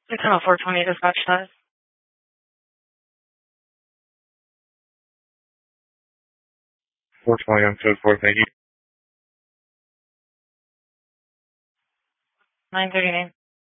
Lieutenant 420 dispatch says. 420 on code 4, thank you. 939.